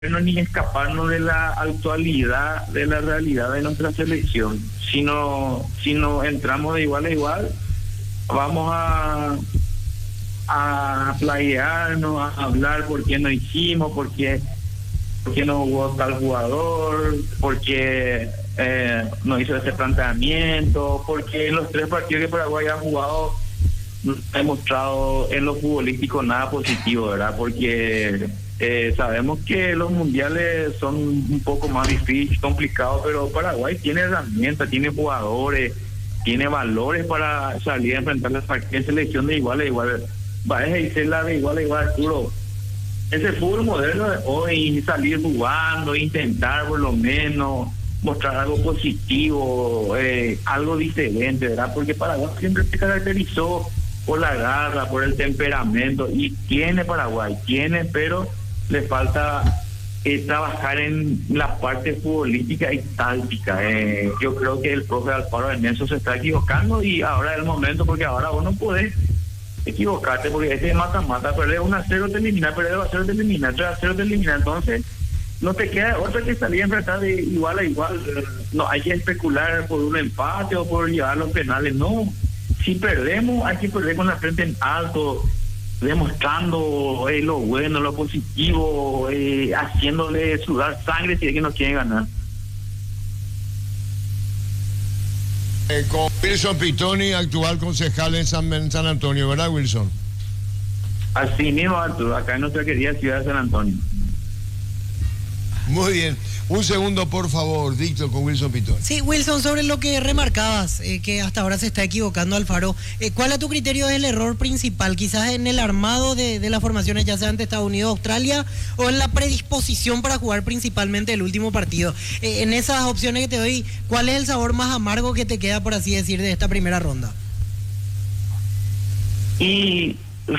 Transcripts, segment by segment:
ni escaparnos de la actualidad, de la realidad de nuestra selección. Si no entramos de igual a igual, vamos a playarnos, a hablar por qué no hicimos, por qué no jugó tal jugador, por qué no hizo ese planteamiento, porque en los 3 partidos que Paraguay ha jugado no ha demostrado en lo futbolístico nada positivo, ¿verdad? Porque sabemos que los mundiales son un poco más difíciles, complicados, pero Paraguay tiene herramientas, tiene jugadores, tiene valores para salir a enfrentar las partidas de selección de igual a igual. Va a ser la de igual a igual, Arturo. Ese fútbol moderno de hoy, salir jugando, intentar por lo menos mostrar algo positivo, algo diferente, ¿verdad? Porque Paraguay siempre se caracterizó por la garra, por el temperamento, y tiene Paraguay, pero le falta trabajar en la parte futbolística y táctica. Yo creo que el profe Alfaro en eso se está equivocando, y ahora es el momento, porque ahora vos no podés equivocarte, porque este mata-mata, perder 1-0 te elimina, perder 2-0 te elimina, 3-0 te elimina, entonces no te queda otra que salir a enfrentar de igual a igual. No hay que especular por un empate o por llevar los penales, no. Si perdemos, hay que perder con la frente en alto, demostrando lo bueno, lo positivo, haciéndole sudar sangre si es que nos quieren ganar. Con Wilson Pitoni, actual concejal en San Antonio, ¿verdad, Wilson? Así mismo, Arturo, acá en nuestra querida ciudad de San Antonio. Muy bien. Un segundo, por favor, Víctor, con Wilson Pitoni. Sí, Wilson, sobre lo que remarcabas, que hasta ahora se está equivocando Alfaro, ¿cuál a tu criterio es el error principal? Quizás en el armado de las formaciones, ya sea ante Estados Unidos, Australia, o en la predisposición para jugar principalmente el último partido. En esas opciones que te doy, ¿cuál es el sabor más amargo que te queda, por así decir, de esta primera ronda? Y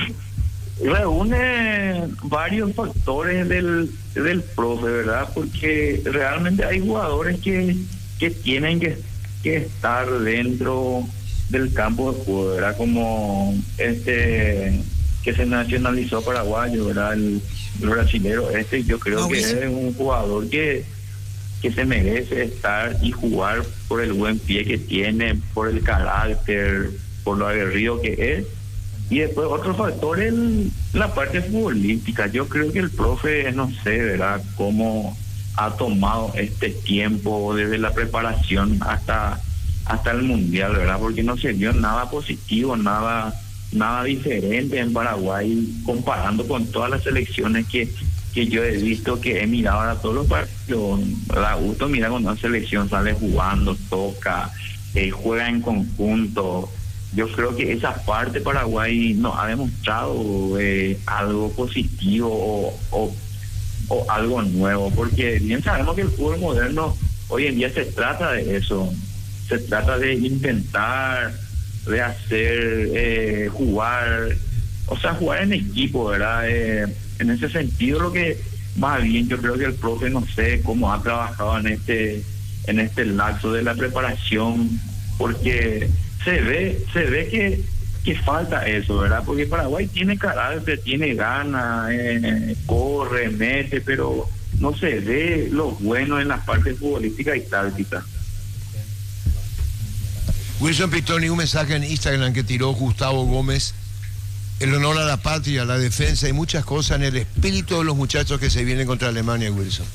reúne varios factores del profe, ¿verdad? Porque realmente hay jugadores que tienen que estar dentro del campo de juego, ¿verdad? Como que se nacionalizó paraguayo, ¿verdad? El brasilero yo creo que es un jugador que se merece estar y jugar por el buen pie que tiene, por el carácter, por lo aguerrido que es. Y después otro factor es la parte futbolística. Yo creo que el profe, no sé, ¿verdad?, cómo ha tomado este tiempo desde la preparación hasta el mundial, ¿verdad? Porque no se vio nada positivo, nada diferente en Paraguay, comparando con todas las selecciones que yo he visto, que he mirado a todos los partidos. Da gusto, mira, cuando una selección sale jugando, toca, juega en conjunto. Yo creo que esa parte Paraguay nos ha demostrado algo positivo o algo nuevo, porque bien sabemos que el fútbol moderno hoy en día se trata de eso, se trata de intentar, de hacer, jugar en equipo, ¿verdad? En ese sentido, lo que más bien yo creo que el profe, no sé cómo ha trabajado en este lapso de la preparación, porque se ve que falta eso, ¿verdad? Porque Paraguay tiene carácter, tiene ganas, corre, mete, pero no se ve lo bueno en las partes futbolísticas y tácticas. Wilson Pitoni, un mensaje en Instagram que tiró Gustavo Gómez: el honor a la patria, la defensa y muchas cosas en el espíritu de los muchachos que se vienen contra Alemania, Wilson.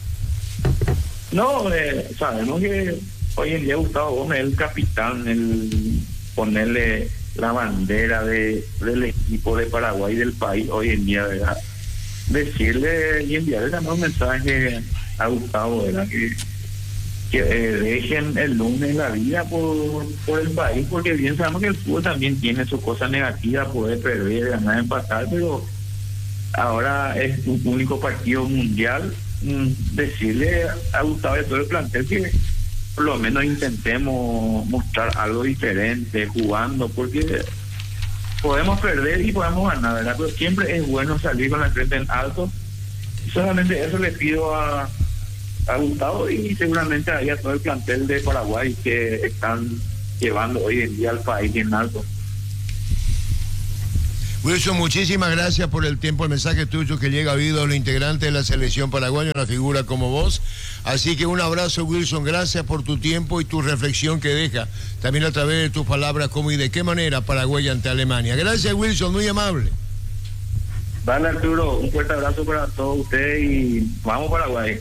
No, sabemos que hoy en día Gustavo Gómez es el capitán, el ponerle la bandera del equipo de Paraguay, del país hoy en día, ¿verdad? Decirle y enviarle también un mensaje a Gustavo, ¿verdad? Que dejen el lunes la vida por el país, porque bien sabemos que el fútbol también tiene sus cosas negativas, poder perder, ganar, empatar, pero ahora es un único partido mundial. Decirle a Gustavo y a todo el plantel que por lo menos intentemos mostrar algo diferente jugando, porque podemos perder y podemos ganar, ¿verdad? Pero siempre es bueno salir con la frente en alto. Solamente eso le pido a Gustavo y seguramente a todo el plantel de Paraguay que están llevando hoy en día al país en alto. Wilson, muchísimas gracias por el tiempo, el mensaje tuyo que llega a oídos los integrantes de la selección paraguaya, una figura como vos. Así que un abrazo, Wilson, gracias por tu tiempo y tu reflexión que deja, también a través de tus palabras, cómo y de qué manera Paraguay ante Alemania. Gracias, Wilson, muy amable. Dale, Arturo, un fuerte abrazo para todos ustedes y vamos Paraguay.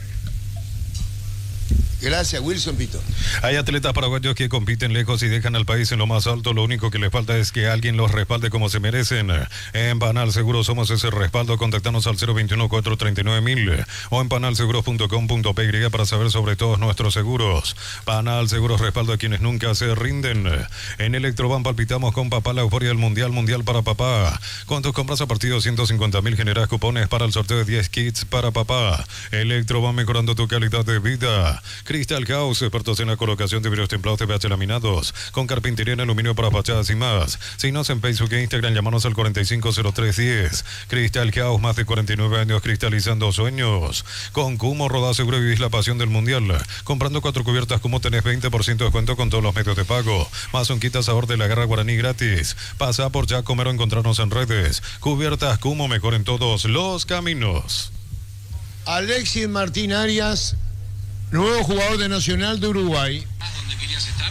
Gracias, Wilson Pito. Hay atletas paraguayos que compiten lejos y dejan al país en lo más alto. Lo único que les falta es que alguien los respalde como se merecen. En Panal Seguros somos ese respaldo. Contactanos al 021-439-1000 o en panalseguros.com.py para saber sobre todos nuestros seguros. Panal Seguros, respaldo a quienes nunca se rinden. En Electroban palpitamos con papá la euforia del mundial para papá. Con tus compras a partir de 250.000 generas cupones para el sorteo de 10 kits para papá. Electroban, mejorando tu calidad de vida. Crystal House, expertos en la colocación de vidrios templados de PH laminados, con carpintería en aluminio para fachadas y más. Síguenos en Facebook e Instagram, llamanos al 450310. Crystal House, más de 49 años cristalizando sueños. Con Cumo, rodá seguro y vivís la pasión del mundial. Comprando 4 cubiertas Cumo tenés 20% de descuento con todos los medios de pago. Más un kit sabor de la Garra Guaraní gratis. Pasa por ya comer o encontrarnos en redes. Cubiertas Cumo, mejor en todos los caminos. Alexis Martín Arias, nuevo jugador de Nacional de Uruguay. ¿Dónde querías estar?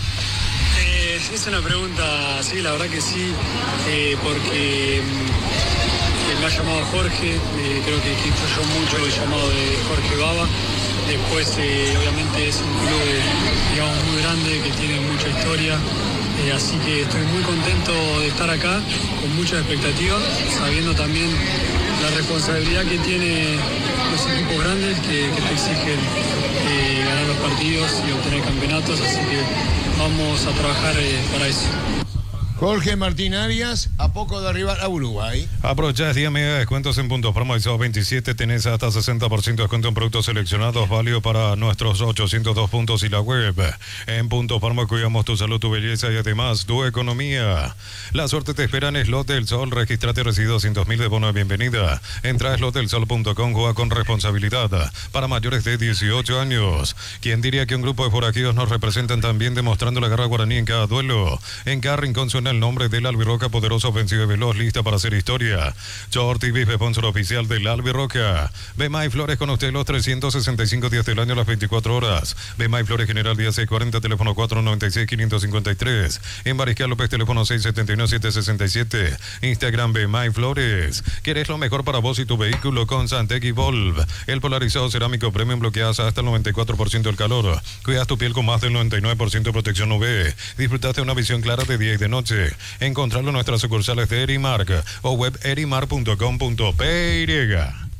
Es una pregunta, sí, la verdad que sí, porque me ha llamado Jorge, creo que influyó mucho el llamado de Jorge Baba. Después, obviamente, es un club, digamos, muy grande, que tiene mucha historia. Así que estoy muy contento de estar acá, con mucha expectativa, sabiendo también la responsabilidad que tienen los equipos grandes que te exigen ganar los partidos y obtener campeonatos, así que vamos a trabajar para eso. Jorge Martín Arias, a poco de arribar a Uruguay. Aprovechás 10 mega de descuentos en puntos promo y 27, tenés hasta 60% de descuento en productos seleccionados, válido para nuestros 802 puntos y la web. En Puntos Promo cuidamos tu salud, tu belleza y además tu economía. La suerte te espera en Slot del Sol, registrate y recibe 200.000 de bono de bienvenida. Entra a slotdelsol.com, juega con responsabilidad para mayores de 18 años. ¿Quién diría que un grupo de forajidos nos representan también, demostrando la garra guaraní en cada duelo? En cada rincón suena el nombre del Albirroca, poderoso, ofensivo y veloz, lista para hacer historia. Short TV, sponsor oficial del Albirroca. Bemay Flores con usted los 365 días del año, las 24 horas. Bemay Flores, General Díaz 640, teléfono 496-553. En Mariscal López, teléfono 671-767. Instagram Bemay Flores. ¿Quieres lo mejor para vos y tu vehículo? Con Santec Evolve. El polarizado cerámico premium, bloqueas hasta el 94% del calor. Cuidas tu piel con más del 99% de protección UV. Disfrutaste de una visión clara de día y de noche. Encontrarlo en nuestras sucursales de Erimark o web erimar.com.py.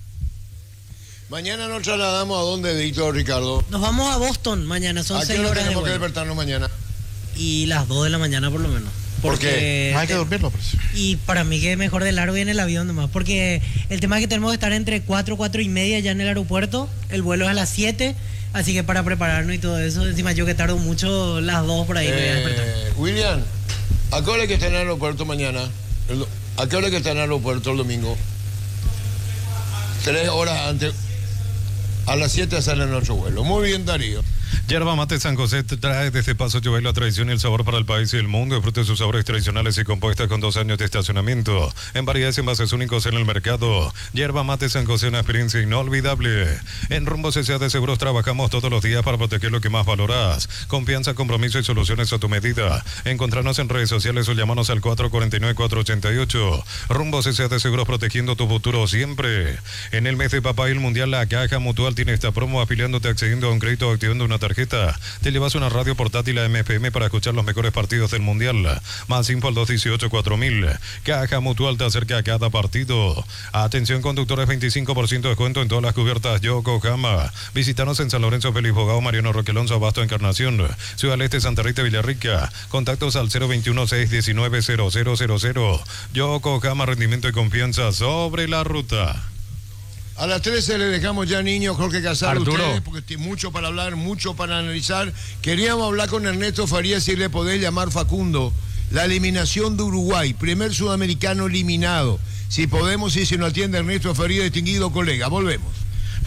Mañana nos trasladamos a dónde, Víctor, Ricardo. Nos vamos a Boston mañana, son 6 horas de tenemos que vuelo. despertarnos mañana? Y las 2 de la mañana por lo menos. ¿Por qué? No hay que dormirlo, pues. Y para mí que mejor de largo viene el avión nomás, porque el tema es que tenemos que estar entre 4 y media ya en el aeropuerto, el vuelo es a las 7, así que para prepararnos y todo eso, encima yo que tardo mucho, las 2 por ahí me voy a despertar. William, ¿a qué hora hay que estar en el aeropuerto mañana? ¿A qué hora hay que estar en el aeropuerto el domingo? 3 horas antes. A las 7 sale nuestro vuelo. Muy bien, Darío. Yerba Mate San José te trae desde Paso Llobel la tradición y el sabor para el país y el mundo. Disfrute de sus sabores tradicionales y compuestas con 2 años de estacionamiento. En variedades y envases únicos en el mercado. Yerba Mate San José, una experiencia inolvidable. En Rumbo CCA de Seguros trabajamos todos los días para proteger lo que más valorás. Confianza, compromiso y soluciones a tu medida. Encontrarnos en redes sociales o llamanos al 449-488. Rumbo CCA de Seguros, protegiendo tu futuro siempre. En el mes de papá y el mundial, la Caja Mutual tiene esta promo, afiliándote, accediendo a un crédito o activando una tarjeta. Te llevas una radio portátil a MFM para escuchar los mejores partidos del mundial. Más info al 218-4000. Caja Mutual te acerca a cada partido. Atención conductores, 25% de descuento en todas las cubiertas Yokohama. Visítanos en San Lorenzo, Félix Bogado, Mariano Roque Alonso, Abasto, Encarnación, Ciudad del Este, Santa Rita, Villarrica. Contactos al 021-619-0000. Yokohama, rendimiento y confianza sobre la ruta. A las 13 le dejamos ya, niño, Jorge Casal, Arturo, ustedes, porque tiene mucho para hablar, mucho para analizar. Queríamos hablar con Ernesto Farías si le podés llamar Facundo. La eliminación de Uruguay, primer sudamericano eliminado. Si podemos, si se nos atiende Ernesto Farías, distinguido colega. Volvemos.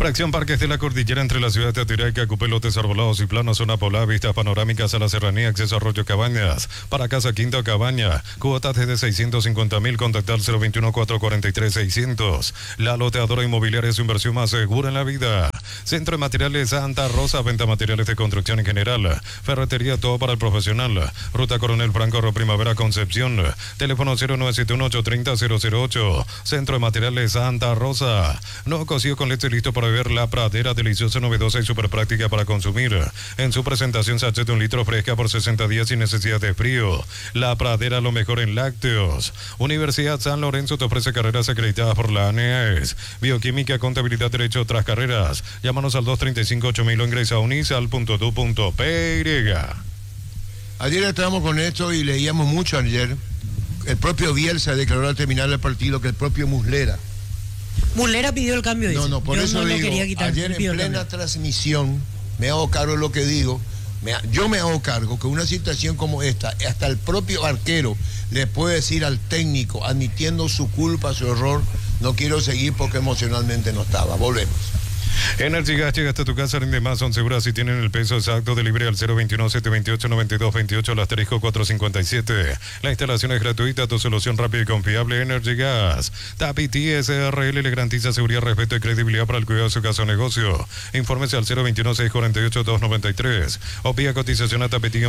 Fracción Parques de la Cordillera entre la ciudad de Atiraca, Cupelotes arbolados y planos, zona polar, vistas panorámicas a la serranía, acceso a Arroyo Cabañas. Para Casa Quinta Cabaña, cuotas desde 650.000, contactar 021-443-600. La loteadora inmobiliaria es su inversión más segura en la vida. Centro de Materiales Santa Rosa, venta materiales de construcción en general. Ferretería, todo para el profesional. Ruta Coronel Franco, Primavera, Concepción. Teléfono 0971-830-008. Centro de Materiales Santa Rosa. No cocido con leche, listo para beber. La Pradera, deliciosa, novedosa y súper práctica para consumir. En su presentación, sachet de 1 litro fresca por 60 días sin necesidad de frío. La Pradera, lo mejor en lácteos. Universidad San Lorenzo te ofrece carreras acreditadas por la ANEAES. Bioquímica, contabilidad, derecho, otras carreras. Llámanos al 235-8000 o ingresa a unisal.edu.py. Ayer estábamos con esto y leíamos mucho ayer. El propio Bielsa declaró al terminar el partido que el propio Muslera pidió el cambio. No, por eso digo, ayer en plena transmisión, me hago cargo de lo que digo, yo me hago cargo que una situación como esta, hasta el propio arquero le puede decir al técnico, admitiendo su culpa, su error, no quiero seguir porque emocionalmente no estaba. Volvemos. Energy Gas llega hasta tu casa, rinde más, son seguras si tienen el peso exacto. Delivery al 021-728-9228, el asterisco 457. La instalación es gratuita, tu solución rápida y confiable. Energy Gas. Tapiti SRL le garantiza seguridad, respeto y credibilidad para el cuidado de su casa o negocio. Infórmese al 021-648-293 o vía cotización a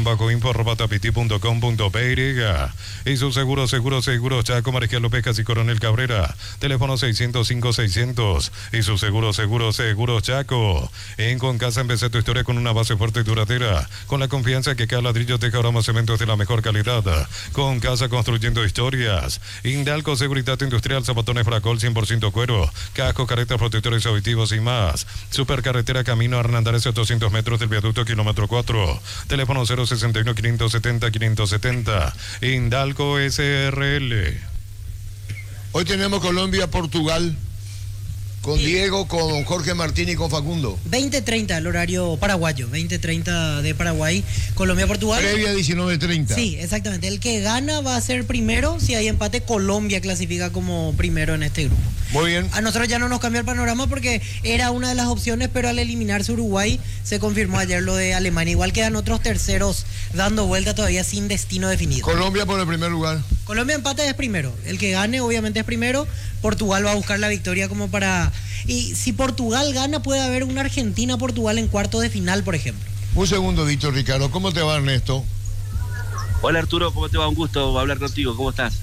tapiti-info@tapiti.com.py. Y su seguro Chaco, Marejía López y Coronel Cabrera. Teléfono 605-600. Y su seguro Chaco. En Concasa empecé tu historia con una base fuerte y duradera, con la confianza que cada ladrillo te caerá más cementos de la mejor calidad. Concasa, construyendo historias. Indalco, Seguridad Industrial, zapatones Fracol 100% cuero, casco, caretas, protectores auditivos y más. Supercarretera Camino Hernandares, 800 metros del viaducto, kilómetro 4. Teléfono 061-570-570. Indalco SRL. Hoy tenemos Colombia-Portugal. Con Diego, con Jorge Martín y con Facundo. 20:30 el horario paraguayo, 20:30 de Paraguay, Colombia-Portugal. Previa 19:30. Sí, exactamente. El que gana va a ser primero. Si hay empate, Colombia clasifica como primero en este grupo. Muy bien. A nosotros ya no nos cambió el panorama porque era una de las opciones, pero al eliminarse Uruguay se confirmó ayer lo de Alemania. Igual quedan otros terceros dando vuelta todavía sin destino definido. Colombia por el primer lugar. Colombia empate es primero. El que gane obviamente es primero. Portugal va a buscar la victoria como para... Y si Portugal gana, puede haber una Argentina-Portugal en cuartos de final, por ejemplo. Un segundo, Víctor Ricardo. ¿Cómo te va, Ernesto? Hola, Arturo. ¿Cómo te va? Un gusto hablar contigo. ¿Cómo estás?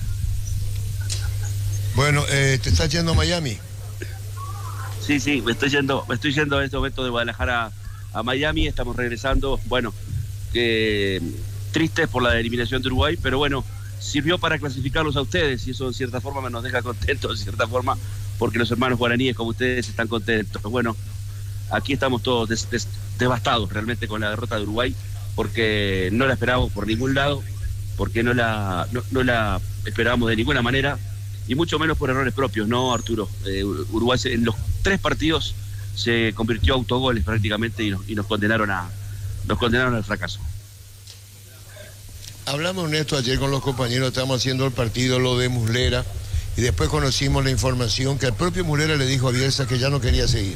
Bueno, ¿te estás yendo a Miami? Sí, me estoy yendo en este momento de Guadalajara a Miami. Estamos regresando. Bueno, tristes por la eliminación de Uruguay, pero bueno, sirvió para clasificarlos a ustedes y eso en cierta forma nos deja contentos, en cierta forma, porque los hermanos guaraníes como ustedes están contentos. Bueno, aquí estamos todos devastados realmente con la derrota de Uruguay, porque no la esperábamos por ningún lado, porque no la esperábamos de ninguna manera, y mucho menos por errores propios, ¿no, Arturo? Uruguay en los 3 partidos se convirtió a autogoles prácticamente y nos condenaron al fracaso. Hablamos, Ernesto, ayer con los compañeros, estábamos haciendo el partido, lo de Muslera, y después conocimos la información que el propio Muslera le dijo a Bielsa que ya no quería seguir.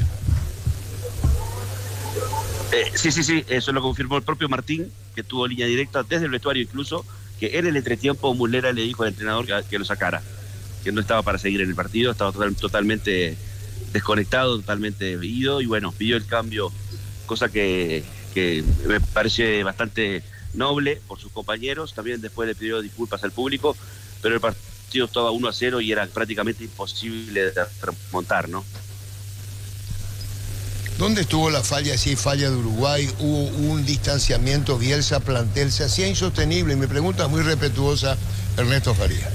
Sí, eso lo confirmó el propio Martín, que tuvo línea directa desde el vestuario incluso, que en el entretiempo Muslera le dijo al entrenador que lo sacara, que no estaba para seguir en el partido, estaba totalmente desconectado, totalmente ido, y bueno, pidió el cambio, cosa que me parece bastante noble por sus compañeros. También después le pidió disculpas al público, pero el partido estaba 1-0 y era prácticamente imposible de remontar, ¿no? ¿Dónde estuvo la falla? Sí, falla de Uruguay, hubo un distanciamiento, Bielsa, plantel, se hacía insostenible. Mi pregunta es muy respetuosa, Ernesto Faría.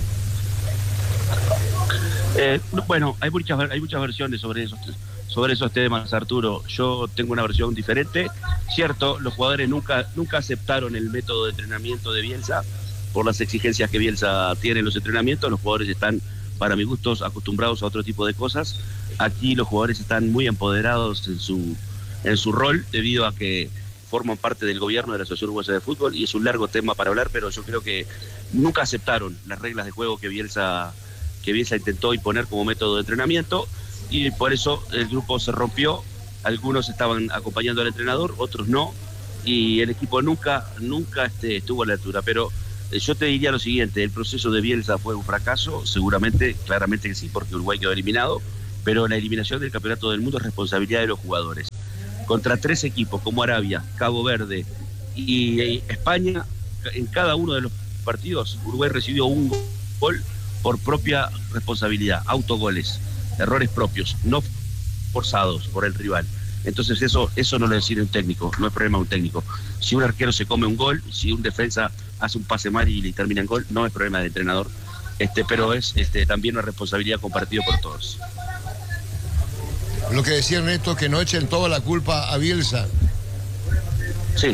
Bueno, hay muchas versiones sobre esos temas, Arturo. Yo tengo una versión diferente. Cierto, los jugadores nunca aceptaron el método de entrenamiento de Bielsa por las exigencias que Bielsa tiene en los entrenamientos. Los jugadores están, para mi gustos, acostumbrados a otro tipo de cosas. Aquí los jugadores están muy empoderados en su rol, debido a que forman parte del gobierno de la Asociación Uruguaya de Fútbol, y es un largo tema para hablar, pero yo creo que nunca aceptaron las reglas de juego que Bielsa intentó imponer como método de entrenamiento, y por eso el grupo se rompió algunos estaban acompañando al entrenador, otros no, y el equipo nunca estuvo a la altura. Pero yo te diría lo siguiente: el proceso de Bielsa fue un fracaso, seguramente, claramente que sí, porque Uruguay quedó eliminado, pero la eliminación del Campeonato del Mundo es responsabilidad de los jugadores. Contra 3 equipos como Arabia, Cabo Verde y España, en cada uno de los partidos Uruguay recibió un gol por propia responsabilidad, autogoles, errores propios, no forzados por el rival. Entonces eso no lo decide un técnico, no es problema de un técnico. Si un arquero se come un gol, si un defensa hace un pase mal y termina en gol, no es problema del entrenador, pero es también una responsabilidad compartida por todos. Lo que decía Ernesto, que no echen toda la culpa a Bielsa. Sí.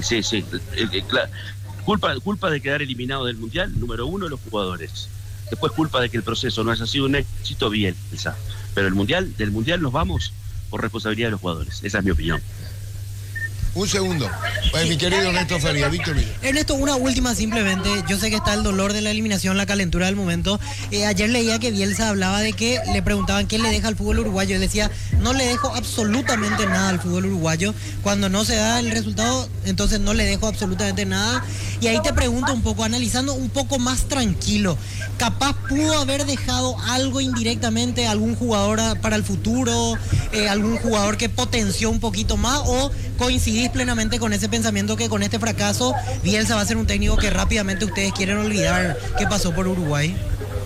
Culpa de quedar eliminado del Mundial, número 1, los jugadores. Después culpa de que el proceso no haya sido un éxito, Bielsa. Pero del Mundial nos vamos por responsabilidad de los jugadores. Esa es mi opinión. Un segundo. Pues, mi querido Ernesto Faría, Víctor Mira. Ernesto, una última simplemente. Yo sé que está el dolor de la eliminación, la calentura del momento. Ayer leía que Bielsa hablaba de que le preguntaban qué le deja al fútbol uruguayo. Él decía, no le dejo absolutamente nada al fútbol uruguayo. Cuando no se da el resultado, entonces no le dejo absolutamente nada. Y ahí te pregunto un poco, analizando un poco más tranquilo, capaz pudo haber dejado algo indirectamente, algún jugador para el futuro, algún jugador que potenció un poquito más, o coincidís plenamente con ese pensamiento que con este fracaso Bielsa va a ser un técnico que rápidamente ustedes quieren olvidar que pasó por Uruguay.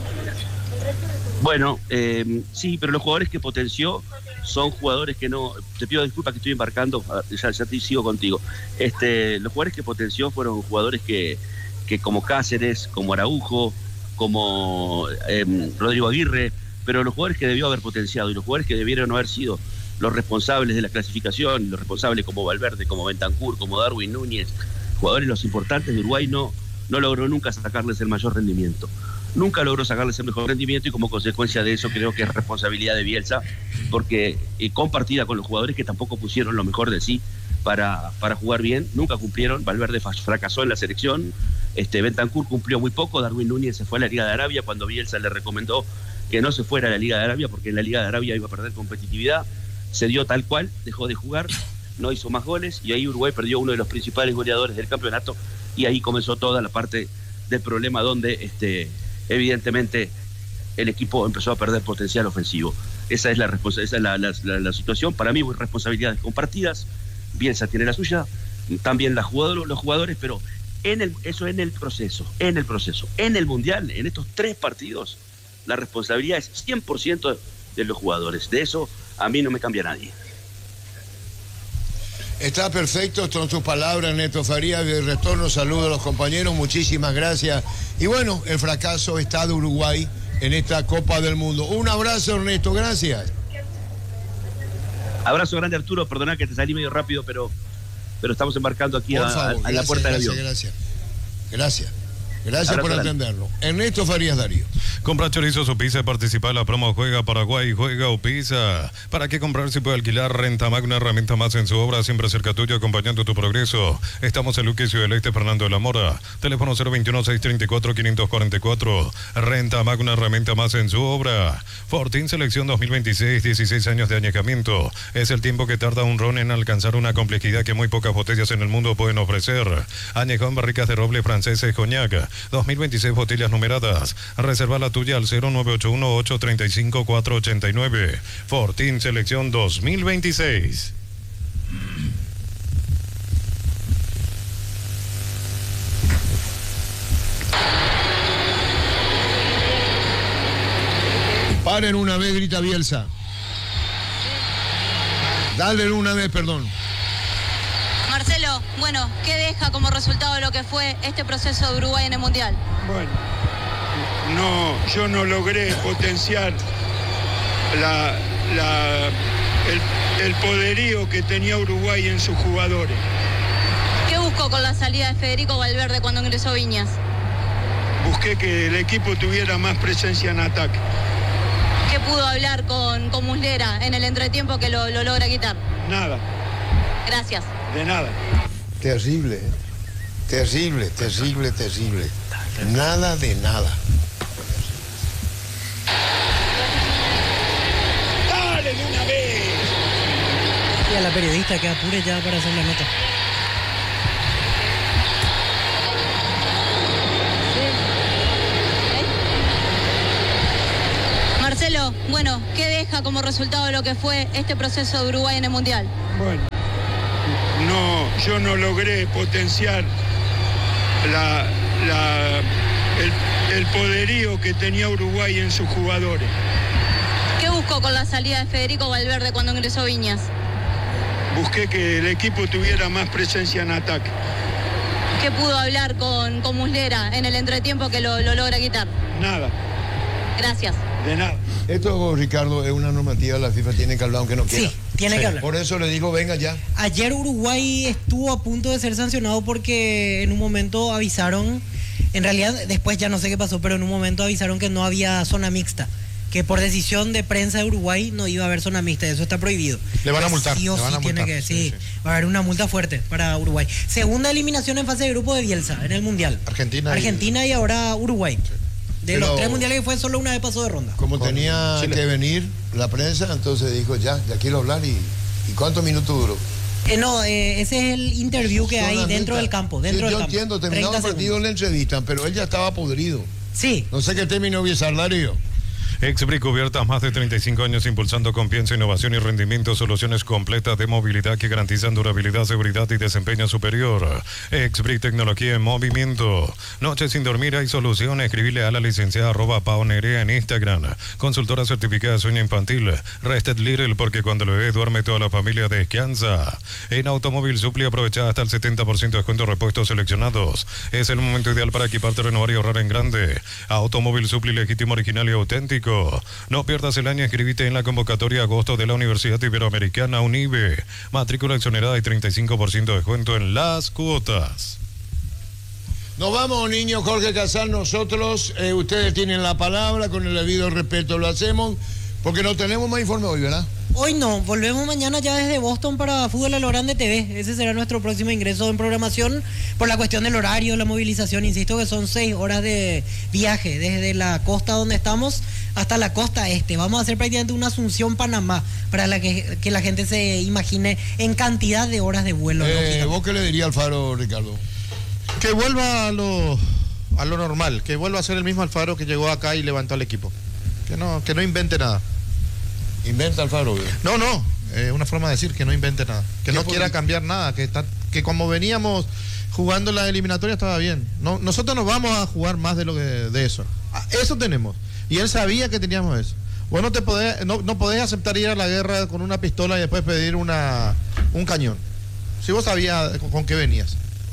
Bueno, sí, pero los jugadores que potenció son jugadores que no... Te pido disculpas que estoy embarcando, ya te sigo contigo. Los jugadores que potenció fueron jugadores que como Cáceres, como Araujo, como Rodrigo Aguirre, pero los jugadores que debió haber potenciado y los jugadores que debieron haber sido los responsables de la clasificación, los responsables como Valverde, como Bentancur, como Darwin Núñez, jugadores los importantes de Uruguay, no logró nunca sacarles el mayor rendimiento. Nunca logró sacarles el mejor rendimiento, y como consecuencia de eso creo que es responsabilidad de Bielsa, porque compartida con los jugadores que tampoco pusieron lo mejor de sí para jugar bien, nunca cumplieron. Valverde fracasó en la selección, Bentancur cumplió muy poco, Darwin Núñez se fue a la Liga de Arabia cuando Bielsa le recomendó que no se fuera a la Liga de Arabia porque en la Liga de Arabia iba a perder competitividad. Se dio tal cual, dejó de jugar, no hizo más goles, y ahí Uruguay perdió uno de los principales goleadores del campeonato, y ahí comenzó toda la parte del problema donde evidentemente el equipo empezó a perder potencial ofensivo. Esa es la situación. Para mí, responsabilidades compartidas. Bielsa tiene la suya, también los jugadores, pero eso en el proceso. En el Mundial, en estos 3 partidos, la responsabilidad es 100% de los jugadores. De eso a mí no me cambia nadie. Está perfecto, son tus palabras, Ernesto Faría. De retorno, saludo a los compañeros, muchísimas gracias. Y bueno, el fracaso está de Uruguay en esta Copa del Mundo. Un abrazo, Ernesto, gracias. Abrazo grande, Arturo, perdona que te salí medio rápido, pero estamos embarcando aquí a la puerta del avión. Gracias por atenderlo. Ernesto Farías Darío. Compra chorizo o pizza, participa en la promo Juega Paraguay, Juega o Pizza. ¿Para qué comprar si puede alquilar? Renta una herramienta más en su obra, siempre cerca tuyo, acompañando tu progreso. Estamos en Luque, Ciudad del Este, Fernando de la Mora. Teléfono 021-634-544. Renta una herramienta más en su obra. Fortín Selección 2026, 16 años de añejamiento. Es el tiempo que tarda un ron en alcanzar una complejidad que muy pocas botellas en el mundo pueden ofrecer. Añejón barricas de roble francesa y coñac. 2026 botellas numeradas. Reserva la tuya al 0981-835-489. Fortín Selección 2026. Paren una vez, grita Bielsa. Dale una vez, perdón. Marcelo, bueno, ¿qué deja como resultado de lo que fue este proceso de Uruguay en el Mundial? Bueno, yo no logré potenciar el poderío que tenía Uruguay en sus jugadores. ¿Qué buscó con la salida de Federico Valverde cuando ingresó Viñas? Busqué que el equipo tuviera más presencia en ataque. ¿Qué pudo hablar con Muslera en el entretiempo que lo logra quitar? Nada. Gracias. De nada. Terrible, terrible. Nada de nada. ¡Dale de una vez! a la periodista que apure ya para hacer la nota. Marcelo, bueno, ¿qué deja como resultado lo que fue este proceso de Uruguay en el Mundial? Bueno, yo no logré potenciar el poderío que tenía Uruguay en sus jugadores. ¿Qué buscó con la salida de Federico Valverde cuando ingresó Viñas? Busqué que el equipo tuviera más presencia en ataque. ¿Qué pudo hablar con Muslera en el entretiempo que lo logra quitar? Nada. Gracias. De nada. Esto, Ricardo, es una normativa, la FIFA tiene que hablar aunque no quiera. Sí, tiene que hablar. Por eso le digo, venga ya. Ayer Uruguay estuvo a punto de ser sancionado porque en un momento avisaron, en realidad después ya no sé qué pasó, pero en un momento avisaron que no había zona mixta, que por decisión de prensa de Uruguay no iba a haber zona mixta, eso está prohibido. Le van a multar. Sí o sí tiene que, sí, va a haber una multa fuerte para Uruguay. Segunda eliminación en fase de grupo de Bielsa en el Mundial. Argentina y ahora Uruguay. Sí. De los 3 mundiales que fue, solo una vez pasó de ronda. Como tenía que venir la prensa, entonces dijo, ya quiero hablar. ¿Y cuántos minutos duró? Ese es el interview que hay dentro del campo. Yo entiendo, terminado el partido le entrevistan, pero él ya estaba podrido. Sí. No sé qué término hubiese hablado yo. Exbric cubiertas más de 35 años impulsando con pienso, innovación y rendimiento soluciones completas de movilidad que garantizan durabilidad, seguridad y desempeño superior. Exbric tecnología en movimiento. Noche sin dormir hay solución. Escribirle a la licenciada @paonerea en Instagram. Consultora certificada de sueño infantil. Rested Little porque cuando el bebé duerme toda la familia descansa. En Automóvil Supli aprovechada hasta el 70% de descuento de repuestos seleccionados. Es el momento ideal para equiparte, renovar y ahorrar en grande. Automóvil Supli legítimo, original y auténtico. No pierdas el año, inscribite en la convocatoria agosto de la Universidad Iberoamericana UNIBE. Matrícula exonerada y 35% de descuento en las cuotas. Nos vamos, niño Jorge Casal. Nosotros, ustedes tienen la palabra, con el debido respeto lo hacemos, porque no tenemos más informe hoy, ¿verdad? Hoy no, volvemos mañana ya desde Boston para Fútbol a lo Grande TV. Ese será nuestro próximo ingreso en programación por la cuestión del horario, la movilización. Insisto que son 6 horas de viaje desde la costa donde estamos hasta la costa este. Vamos a hacer prácticamente una Asunción Panamá para que la gente se imagine en cantidad de horas de vuelo. ¿Vos qué le dirías al Faro, Ricardo? Que vuelva a lo normal, que vuelva a ser el mismo Alfaro que llegó acá y levantó al equipo. Que no invente nada. ¿Inventa Alfaro? No, una forma de decir que no invente nada. Que no quiera cambiar nada, que como veníamos jugando la eliminatoria estaba bien. No, nosotros no vamos a jugar más de eso. Eso tenemos. Y él sabía que teníamos eso. Vos no podés aceptar ir a la guerra con una pistola y después pedir un cañón. Si vos sabías con qué venías.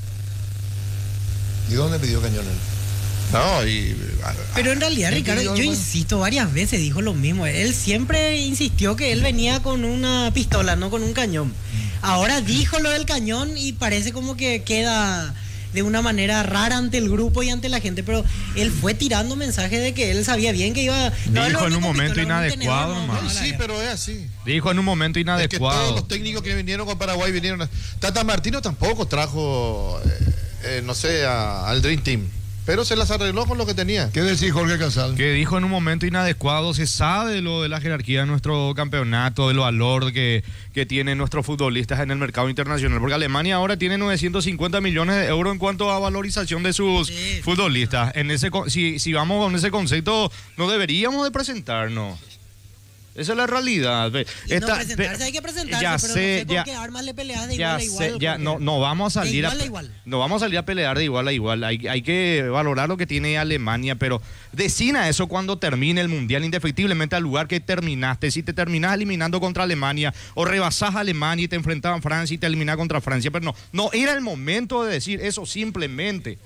¿Y dónde pidió cañón él? No, pero en realidad, Ricardo, yo insisto, varias veces dijo lo mismo. Él siempre insistió que él venía con una pistola, no con un cañón. Ahora dijo lo del cañón y parece como que queda de una manera rara ante el grupo y ante la gente, pero él fue tirando mensajes de que él sabía bien que iba... Dijo en un momento inadecuado, sí, pero es así. Dijo en un momento inadecuado. Es que todos los técnicos que vinieron con Paraguay vinieron... Tata Martino tampoco trajo, al Dream Team. Pero se las arregló con lo que tenía. ¿Qué decís, Jorge Casal? Que dijo en un momento inadecuado. Se sabe lo de la jerarquía de nuestro campeonato, de lo valor que tienen nuestros futbolistas en el mercado internacional. Porque Alemania ahora tiene 950 millones de euros en cuanto a valorización de sus futbolistas. Si vamos con ese concepto, no deberíamos de presentarnos. Esa es la realidad. Presentarse hay que presentarse, pero no sé con qué armas le peleas de igual a igual. No vamos a salir no vamos a salir a pelear de igual a igual. Hay que valorar lo que tiene Alemania, pero decina eso cuando termine el Mundial, indefectiblemente al lugar que terminaste. Si te terminás eliminando contra Alemania o rebasás a Alemania y te enfrentabas a Francia y te eliminás contra Francia, pero no era el momento de decir eso simplemente.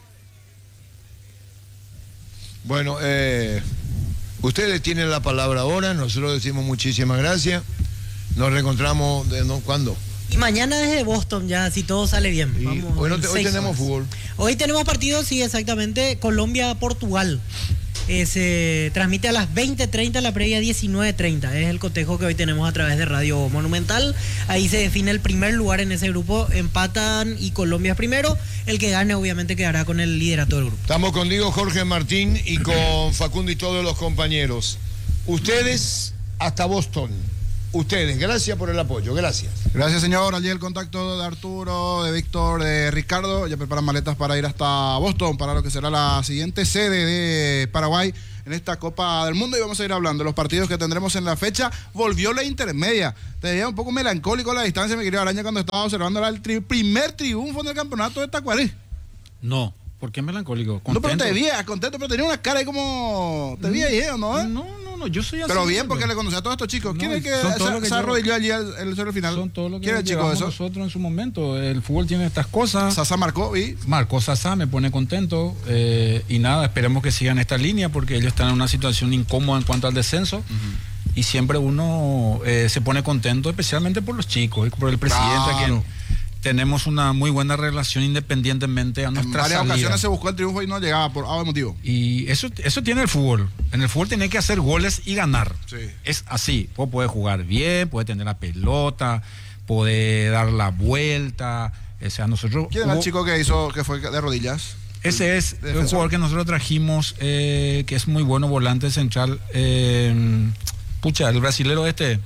Bueno, ustedes tienen la palabra ahora, nosotros decimos muchísimas gracias. Nos reencontramos, ¿cuándo? Y mañana desde Boston ya, si todo sale bien. Hoy tenemos fútbol. Hoy tenemos partido, sí, exactamente, Colombia-Portugal. Se transmite a las 20:30, la previa 19:30. Es el cotejo que hoy tenemos a través de Radio Monumental. Ahí se define el primer lugar en ese grupo. Empatan y Colombia es primero. El que gane obviamente quedará con el liderato del grupo. Estamos contigo, Jorge Martín, y con Facundo y todos los compañeros. Ustedes hasta Boston. ustedes. Gracias por el apoyo, gracias. Gracias, señor. Allí el contacto de Arturo, de Víctor, de Ricardo. Ya preparan maletas para ir hasta Boston, para lo que será la siguiente sede de Paraguay en esta Copa del Mundo. Y vamos a ir hablando de los partidos que tendremos en la fecha. Volvió la intermedia. Te veía un poco melancólico a la distancia, mi querido Araña, cuando estaba observando el primer triunfo en el campeonato de Tacuarí. No. ¿Por qué melancólico? Contento. No, pero te veía contento, pero tenía una cara ahí como... Te veía ahí, ¿no? No, yo soy así. Pero bien, porque le conocí a todos estos chicos. ¿Quién es que se arrodilló allí el sobre final? Son todos los que ¿Quién es el chico de eso? Nosotros en su momento. El fútbol tiene estas cosas. Sasa marcó y... Marcó Sasa, me pone contento. Y nada, esperemos que sigan esta línea porque ellos están en una situación incómoda en cuanto al descenso. Y siempre uno se pone contento, especialmente por los chicos y por el presidente, a quien tenemos una muy buena relación independientemente a nuestra salida. En varias ocasiones se buscó el triunfo y no llegaba por algún motivo. Y eso tiene el fútbol. En el fútbol tiene que hacer goles y ganar. Sí. Es así. Vos podés jugar bien, podés tener la pelota, podés dar la vuelta. O sea, nosotros... ¿Quién era el chico que fue de rodillas? Ese es un jugador que nosotros trajimos, que es muy bueno, volante central. El brasilero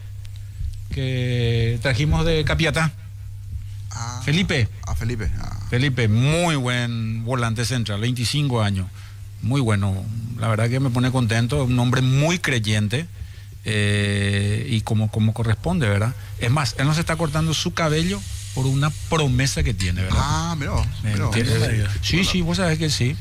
que trajimos de Capiatá. Felipe. Felipe, muy buen volante central, 25 años. Muy bueno. La verdad que me pone contento. Un hombre muy creyente. Y como corresponde, ¿verdad? Es más, él no se está cortando su cabello por una promesa que tiene, ¿verdad? Mirá. Sí, vos sabés que sí.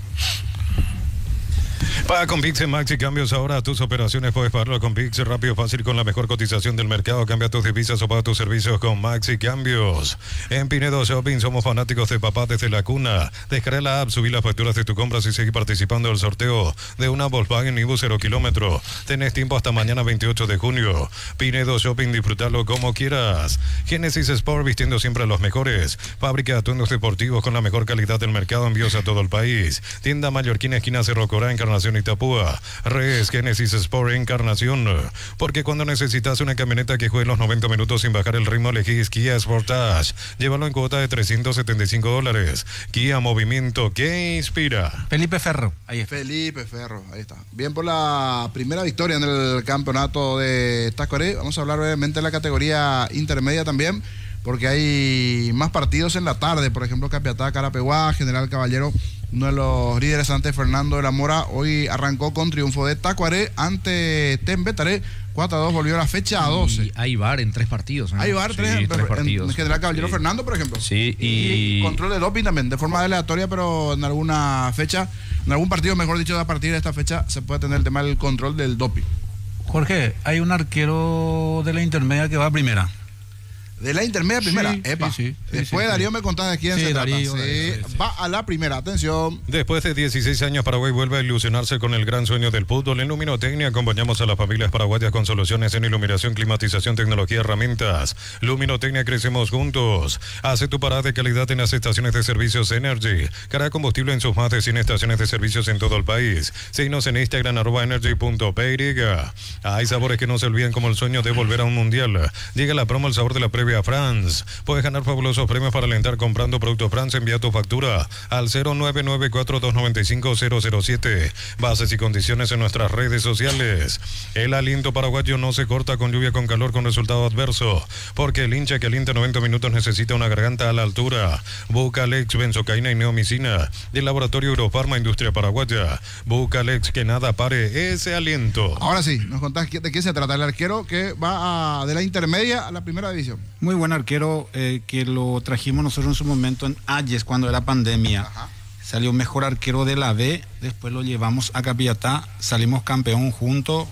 Paga con Pix en Maxi Cambios. Ahora tus operaciones puedes pagarlo con Pix rápido, fácil, con la mejor cotización del mercado. Cambia tus divisas o paga tus servicios con Maxi Cambios. En Pinedo Shopping somos fanáticos de papá desde la cuna. Descarga la app, subí las facturas de tus compras y seguir participando del sorteo de una Volkswagen Nibus 0 kilómetro. Tenés tiempo hasta mañana 28 de junio. Pinedo Shopping, disfrutarlo como quieras. Genesis Sport, vistiendo siempre a los mejores. Fábrica de atuendos deportivos con la mejor calidad del mercado. Envíos a todo el país. Tienda Mallorquina, esquina Cerro Corá, Encarnación Itapúa. Res Genesis Sport Encarnación. Porque cuando necesitas una camioneta que juegue los 90 minutos sin bajar el ritmo, elegís Kia Sportage. Llévalo en cuota de $375. Kia, movimiento que inspira. Felipe Ferro, ahí está. Bien por la primera victoria en el campeonato de Tacuarí. Vamos a hablar brevemente de la categoría intermedia también, porque hay más partidos en la tarde. Por ejemplo, Capiatá, Carapeguá, General Caballero. Uno de los líderes antes, Fernando de la Mora, hoy arrancó con triunfo de Tacuaré ante Tembetaré. 4-2, volvió a la fecha a 12. Y hay VAR en tres partidos, ¿no? Hay VAR, tres partidos. En General Caballero, sí. Fernando, por ejemplo. Sí, y control de doping también, de forma aleatoria, pero en alguna fecha, en algún partido, mejor dicho, a partir de esta fecha, se puede tener el tema del control del doping. Jorge, hay un arquero de la intermedia que va a primera. De la intermedia primera, sí. Después Darío me contás de quién se trata. Va a la primera, atención. Después de 16 años, Paraguay vuelve a ilusionarse con el gran sueño del fútbol. En Luminotecnia acompañamos a las familias paraguayas con soluciones en iluminación, climatización, tecnología, herramientas. Luminotecnia, crecemos juntos. Hace tu parada de calidad en las estaciones de servicios Energy. Carga combustible en sus más de 100 estaciones de servicios en todo el país. Síguenos en Instagram @energy.py. Hay sabores que no se olvidan, como el sueño de volver a un mundial. Llega la promo El Sabor de la Previa a France. Puedes ganar fabulosos premios para alentar comprando Producto France. Envía tu factura al 0994295007. Bases y condiciones en nuestras redes sociales. El aliento paraguayo no se corta con lluvia, con calor, con resultado adverso, porque el hincha que alienta 90 minutos necesita una garganta a la altura. Bucalex, benzocaína y neomicina, del laboratorio Eurofarma, industria paraguaya. Bucalex, que nada pare ese aliento. Ahora sí, nos contás de qué se trata el arquero que va de la intermedia a la primera división. Muy buen arquero, que lo trajimos nosotros en su momento en Ayes cuando era pandemia. Ajá. Salió mejor arquero de la B, después lo llevamos a Capiatá, salimos campeón juntos,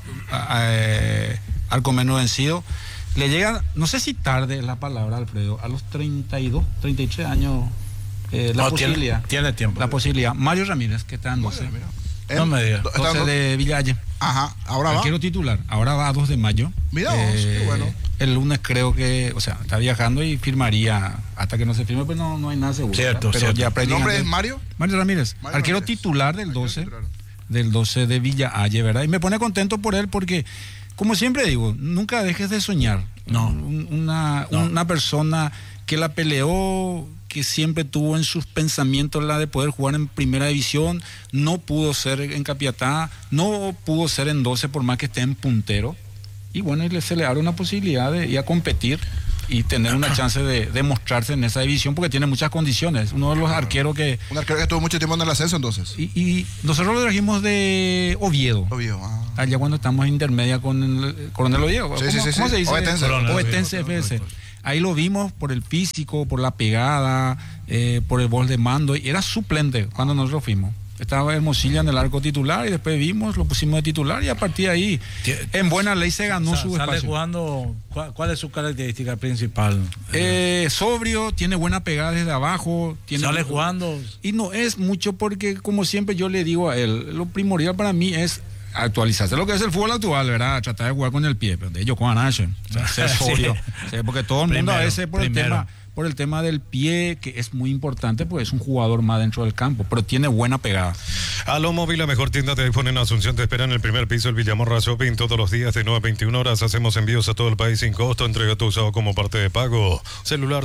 arco menos vencido. Le llega, no sé si tarde es la palabra, Alfredo, a los 32, 33 años la posibilidad. Tiene tiempo. La posibilidad. Mario Ramírez, que está en 12. No me digas. 12 de Villalle. Ajá, ahora arquero titular. Ahora va a 2 de mayo. Mira vos, qué bueno. El lunes creo que, o sea, está viajando y firmaría. Hasta que no se firme, pues no hay nada seguro. Cierto, pero ya ¿El nombre es Mario? Mario Ramírez. Arquero titular del 12. Del 12 de Villalle, ¿verdad? Y me pone contento por él porque, como siempre digo, nunca dejes de soñar. No. Una persona que la peleó, que siempre tuvo en sus pensamientos la de poder jugar en primera división, no pudo ser en Capiatá, no pudo ser en 12 por más que esté en puntero. y bueno, se le abre una posibilidad de ir a competir y tener una chance de mostrarse en esa división porque tiene muchas condiciones. Uno de los arqueros que... Un arquero que estuvo mucho tiempo en el ascenso entonces. Y nosotros lo trajimos de Oviedo. Allá cuando estamos en intermedia con el Coronel Oviedo. ¿Cómo se dice? Ovetense FS. Ahí lo vimos por el físico, por la pegada, por el gol de mando. Y era suplente cuando nosotros fuimos. Estaba Hermosilla en el arco titular y después vimos, lo pusimos de titular y a partir de ahí, en buena ley se ganó su espacio. ¿Sale jugando? ¿Cuál es su característica principal? Sobrio, tiene buena pegada desde abajo. ¿Sale jugando? Y no es mucho porque, como siempre yo le digo a él, lo primordial para mí es actualizarse lo que es el fútbol actual, ¿verdad? Tratar de jugar con el pie, pero de ellos con Anache, ser sobrio. Sí, porque todo el mundo a veces por el tema del pie, que es muy importante, pues es un jugador más dentro del campo, pero tiene buena pegada. Alo Móvil, la mejor tienda de iPhone en Asunción, te espera en el primer piso, el Villamorra Shopping, todos los días de 9 a 21 horas. Hacemos envíos a todo el país sin costo, entrega tu usado como parte de pago. Celular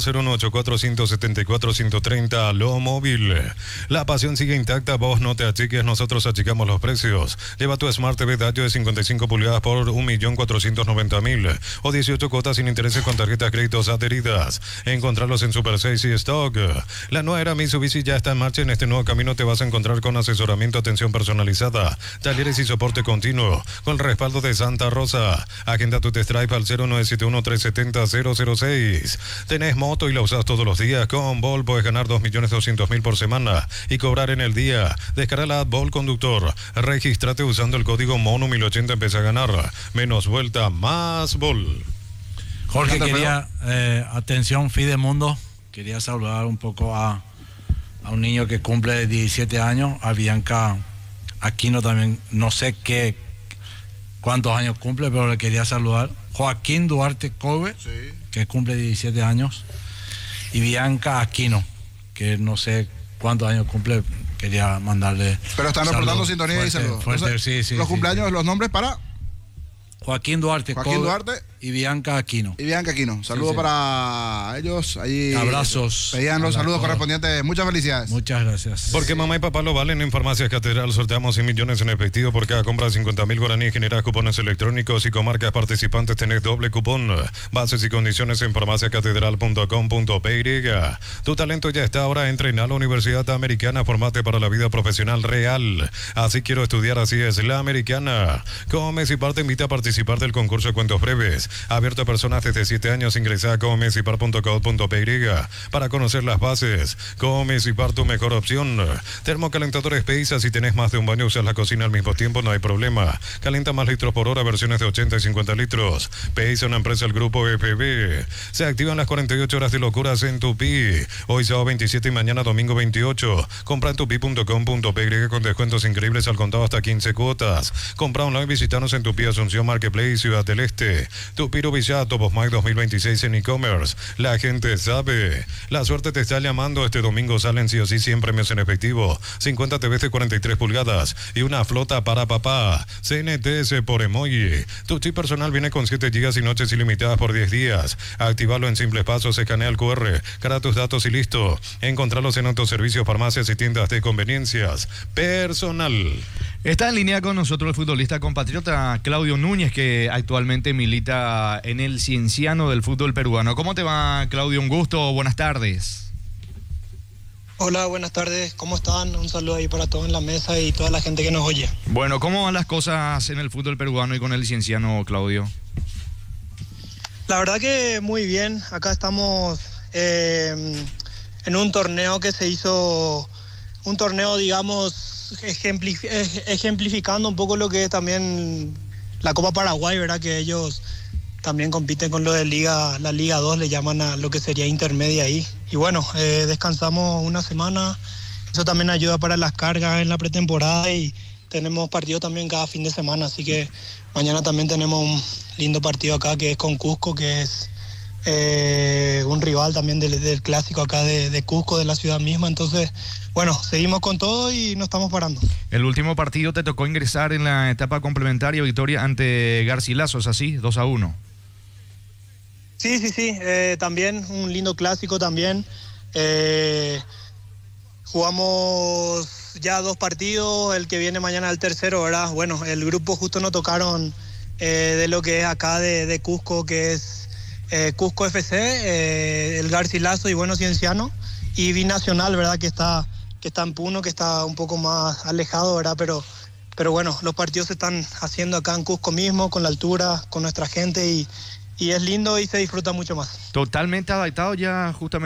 0184-174-130, Alo Móvil. La pasión sigue intacta, vos no te achiques, nosotros achicamos los precios. Lleva tu Smart TV Dayo de 55 pulgadas por 1.490.000 o 18 cuotas sin intereses con tarjetas créditos adheridas. Encontrarlos en Super 6 y Stock. La nueva era Mitsubishi ya está en marcha. En este nuevo camino te vas a encontrar con asesoramiento, atención personalizada, talleres y soporte continuo, con el respaldo de Santa Rosa. Agenda tu test drive al 0971-370-006. Tenés moto y la usas todos los días. Con Vol puedes ganar 2.200.000 por semana y cobrar en el día. Descarga la app Vol Conductor. Regístrate usando el código MONU1080. Empieza a ganar. Menos vuelta, más Vol. Jorge, quería, atención, Fidemundo, quería saludar un poco a un niño que cumple 17 años, a Bianca Aquino también, no sé cuántos años cumple, pero le quería saludar. Joaquín Duarte Cove, que cumple 17 años, y Bianca Aquino, que no sé cuántos años cumple, quería mandarle. Pero están reportando sintonía y saludos. Sí, los cumpleaños, los nombres para... Joaquín Duarte y Bianca Aquino. Saludos para ellos. Ahí abrazos. Pedían los saludos correspondientes. Muchas felicidades. Muchas gracias. Porque mamá y papá lo valen. En Farmacias Catedral sorteamos 100 millones en efectivo por cada compra de 50.000 guaraníes. Generás cupones electrónicos y comarcas participantes tenés doble cupón. Bases y condiciones en farmaciacatedral.com.py. Tu talento ya está ahora. Entra a la Universidad Americana. Formate para la vida profesional real. Así quiero estudiar, así es la Americana. Comes y Par te invita a participar del concurso de cuentos breves. Abierto a personas desde 7 años. Ingresa a comesipar.co.py para conocer las bases. Comes y Par, tu mejor opción. Termocalentadores Peisa. Si tenés más de un baño, usas la cocina al mismo tiempo, no hay problema. Calienta más litros por hora, versiones de 80 y 50 litros. Peisa, una empresa del grupo FB. Se activan las 48 horas de locuras en Tupi. Hoy sábado 27 y mañana domingo 28. Compra en tupi.com.py con descuentos increíbles al contado hasta 15 cuotas. Compra online, visitanos en Tupi Asunción Marketplace, Ciudad del Este. Tupiro Villato, Postmac 2026 en e-commerce. La gente sabe. La suerte te está llamando. Este domingo salen sí o sí 100 premios en efectivo. 50 TVs de 43 pulgadas y una flota para papá. CNTS por emoji. Tu chip personal viene con 7 GB y noches ilimitadas por 10 días. Actívalo en simples pasos. Escanea el QR. Carga tus datos y listo. Encontralos en autoservicios, farmacias y tiendas de conveniencias. Personal. Está en línea con nosotros el futbolista compatriota Claudio Núñez, que actualmente milita en el Cienciano del fútbol peruano. ¿Cómo te va, Claudio? Un gusto, buenas tardes. Hola, buenas tardes, ¿cómo están? Un saludo ahí para todos en la mesa y toda la gente que nos oye. Bueno, ¿cómo van las cosas en el fútbol peruano y con el Cienciano, Claudio? La verdad que muy bien, acá estamos en un torneo que se hizo, un torneo, digamos, ejemplificando un poco lo que es también la Copa Paraguay, ¿verdad? Que ellos también compiten con lo de la Liga 2, le llaman a lo que sería intermedia ahí. Y bueno, descansamos una semana, eso también ayuda para las cargas en la pretemporada y tenemos partidos también cada fin de semana, así que mañana también tenemos un lindo partido acá que es con Cusco, que es un rival también del clásico acá de Cusco, de la ciudad misma. Entonces, bueno, seguimos con todo y no estamos parando. El último partido te tocó ingresar en la etapa complementaria, victoria ante Garcilaso, ¿es así? 2-1. Sí, también un lindo clásico también. Jugamos ya 2 partidos, el que viene mañana el tercero, ¿verdad? Bueno, el grupo justo nos tocaron de lo que es acá de Cusco, que es Cusco FC, el Garcilaso y bueno, Cienciano, y Binacional, ¿verdad? Que está en Puno, que está un poco más alejado, ¿verdad? Pero bueno, los partidos se están haciendo acá en Cusco mismo, con la altura, con nuestra gente, y es lindo y se disfruta mucho más. Totalmente adaptado ya justamente